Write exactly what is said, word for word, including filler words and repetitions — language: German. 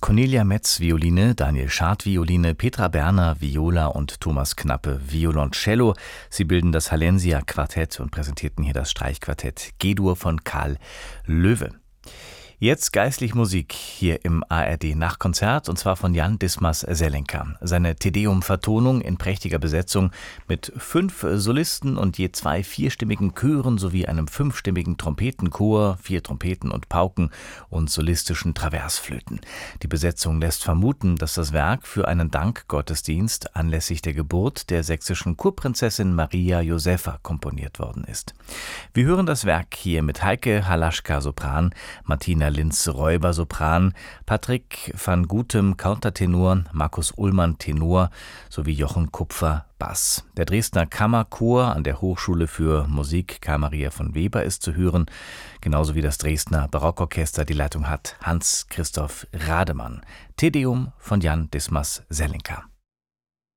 Cornelia Metz Violine, Daniel Schad Violine, Petra Berner Viola und Thomas Knappe Violoncello. Sie bilden das Hallensia Quartett und präsentierten hier das Streichquartett G-Dur von Karl Löwe. Jetzt geistlich Musik hier im A R D Nachkonzert, und zwar von Jan Dismas-Selenka. Seine Te-Deum-Vertonung in prächtiger Besetzung mit fünf Solisten und je zwei vierstimmigen Chören sowie einem fünfstimmigen Trompetenchor, vier Trompeten und Pauken und solistischen Traversflöten. Die Besetzung lässt vermuten, dass das Werk für einen Dankgottesdienst anlässlich der Geburt der sächsischen Kurprinzessin Maria Josepha komponiert worden ist. Wir hören das Werk hier mit Heike Halaschka Sopran, Martina Linz-Räuber Sopran, Patrick van Gutem Countertenor, Markus Ullmann Tenor sowie Jochen Kupfer Bass. Der Dresdner Kammerchor an der Hochschule für Musik Karl Maria von Weber ist zu hören, genauso wie das Dresdner Barockorchester. Die Leitung hat Hans-Christoph Rademann. Te Deum von Jan Dismas-Selenka.